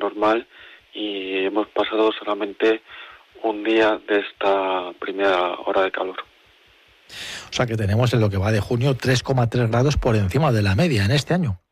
normal y hemos pasado solamente un día de esta primera hora de calor. O sea que tenemos en lo que va de junio 3,3 grados por encima de la media en este año.